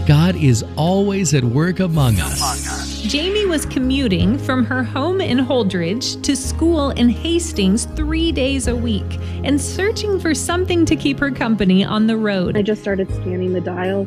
God is always at work among us. Jamie was commuting from her home in Holdridge to school in Hastings 3 days a week and searching for something to keep her company on the road. I just started scanning the dials